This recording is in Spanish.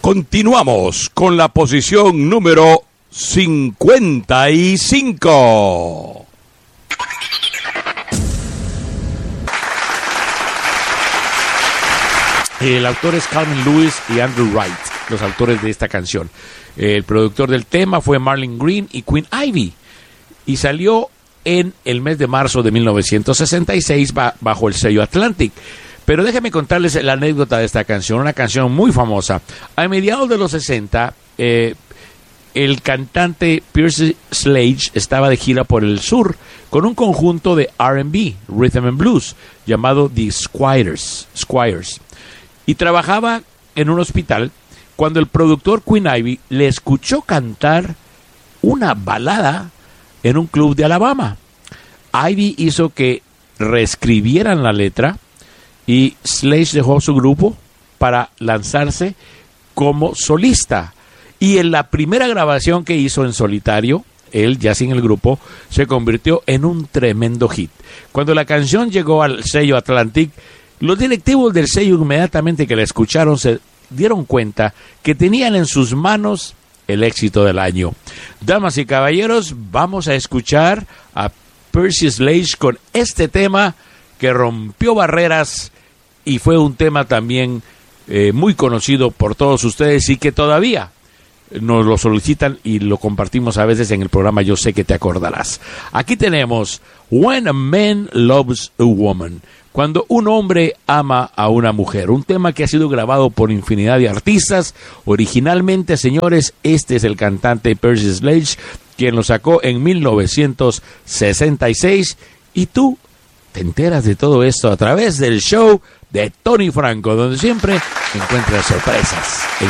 Continuamos con la posición número 55. El autor es Calvin Lewis y Andrew Wright, los autores de esta canción. El productor del tema fue Marlon Green y Queen Ivy, y salió en el mes de marzo de 1966 bajo el sello Atlantic. Pero déjenme contarles la anécdota de esta canción, una canción muy famosa. A mediados de los 60, el cantante Percy Sledge estaba de gira por el sur con un conjunto de R&B, Rhythm and Blues, llamado The Squires, y trabajaba en un hospital cuando el productor Queen Ivy le escuchó cantar una balada en un club de Alabama. Ivy hizo que reescribieran la letra y Sledge dejó su grupo para lanzarse como solista. Y en la primera grabación que hizo en solitario, él ya sin el grupo, se convirtió en un tremendo hit. Cuando la canción llegó al sello Atlantic, los directivos del sello inmediatamente que la escucharon se dieron cuenta que tenían en sus manos el éxito del año. Damas y caballeros, vamos a escuchar a Percy Sledge con este tema que rompió barreras y fue un tema también muy conocido por todos ustedes y que todavía nos lo solicitan y lo compartimos a veces en el programa Yo Sé Que Te Acordarás. Aquí tenemos When a Man Loves a Woman, cuando un hombre ama a una mujer, un tema que ha sido grabado por infinidad de artistas. Originalmente, señores, este es el cantante Percy Sledge, quien lo sacó en 1966, y tú te enteras de todo esto a través del show de Tony Franco, donde siempre encuentras sorpresas.